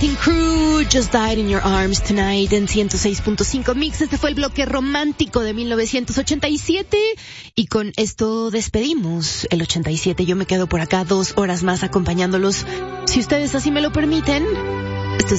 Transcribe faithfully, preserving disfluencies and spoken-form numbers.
Motley Crue, Just Died in Your Arms Tonight en ciento seis punto cinco Mix. Este fue el bloque romántico de mil novecientos ochenta y siete y con esto despedimos el ochenta y siete. Yo me quedo por acá dos horas más acompañándolos, si ustedes así me lo permiten.